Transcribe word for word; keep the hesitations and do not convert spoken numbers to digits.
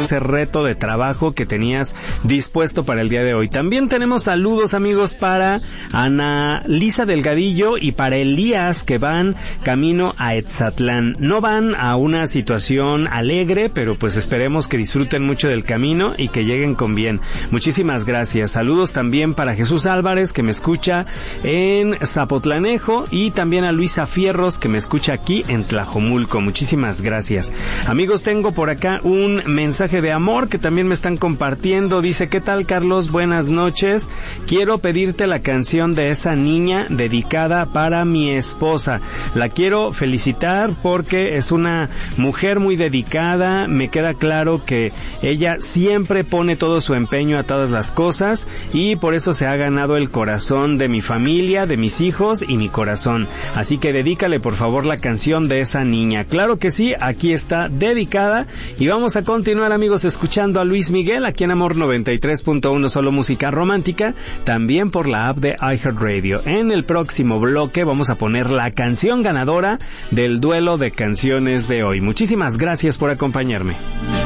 ese reto de trabajo que tenías dispuesto para el día de hoy. También tenemos saludos, amigos, para Ana Lisa Delgadillo y para Elías, que van camino a Etzatlán. No van a una situación alegre, pero pues esperemos que disfruten mucho del camino y que lleguen con bien. Muchísimas gracias. Saludos también para Jesús Álvarez, que me escucha en Zapotlanejo, y también a Luisa Fierros, que me escucha aquí en Tlajomulco. Muchísimas gracias. Amigos, tengo por acá un mensaje de amor que también me están compartiendo. Dice: ¿qué tal, Carlos? Buenas noches. Quiero pedirte la canción de esa niña dedicada para mi esposa. La quiero felicitar porque es una mujer muy dedicada. Me queda claro que ella siempre pone todo su empeño a todas las cosas y por eso se ha ganado el corazón de mi familia, de mis hijos y mi corazón. Así que dedícale por favor la canción de esa niña. Claro que sí, aquí está dedicada. Y vamos a continuar, amigos, escuchando a Luis Miguel aquí en Amor noventa y tres punto uno, solo música romántica, también por la app de iHeartRadio. En el próximo bloque vamos a poner la canción ganadora del duelo de canciones de hoy. Muchísimas gracias por acompañarme.